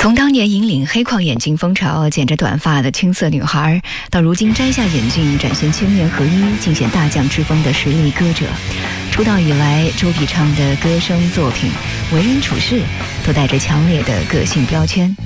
从当年引领黑框眼镜风潮、剪着短发的青涩女孩，到如今摘下眼镜展现千面合一、尽显大将之风的实力歌者，出道以来，周笔畅的歌声作品、为人处事都带着强烈的个性标签。